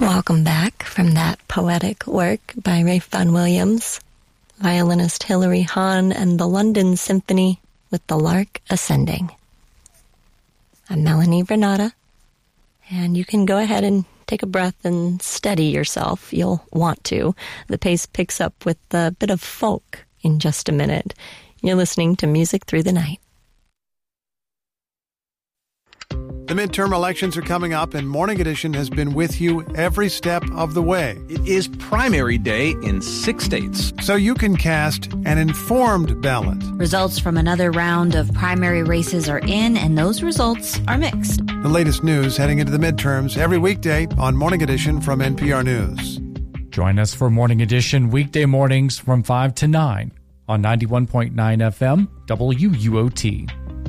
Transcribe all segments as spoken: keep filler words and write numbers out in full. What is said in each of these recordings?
Welcome back from that poetic work by Ralph Vaughan Williams, violinist Hilary Hahn, and the London Symphony with The Lark Ascending. I'm Melanie Renata, and you can go ahead and take a breath and steady yourself. You'll want to. The pace picks up with a bit of folk in just a minute. You're listening to Music Through the Night. The midterm elections are coming up, and Morning Edition has been with you every step of the way. It is primary day in six states. So you can cast an informed ballot. Results from another round of primary races are in, and those results are mixed. The latest news heading into the midterms every weekday on Morning Edition from N P R News. Join us for Morning Edition weekday mornings from five to nine on ninety-one point nine F M W U O T.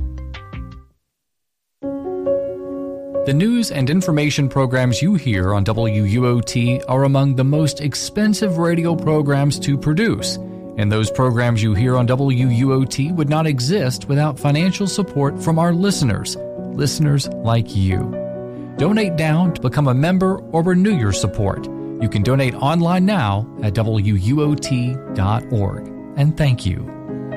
The news and information programs you hear on W U O T are among the most expensive radio programs to produce, and those programs you hear on W U O T would not exist without financial support from our listeners, listeners like you. Donate now to become a member or renew your support. You can donate online now at W U O T dot org. And thank you.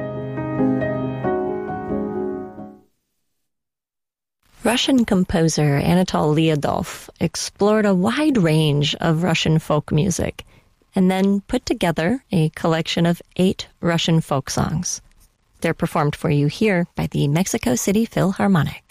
Russian composer Anatol Lyudov explored a wide range of Russian folk music and then put together a collection of eight Russian folk songs. They're performed for you here by the Mexico City Philharmonic.